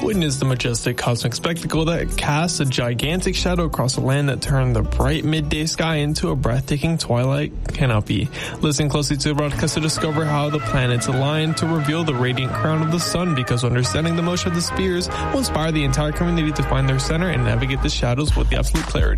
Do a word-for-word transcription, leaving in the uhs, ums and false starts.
Witness the majestic cosmic spectacle that casts a gigantic shadow across a land that turned the bright midday sky into a breathtaking twilight canopy. Listen closely to the broadcast to discover how the planets align to reveal the radiant crown of the sun, because understanding the motion of the spheres will inspire the entire community to find their center and navigate the shadows with the absolute clarity.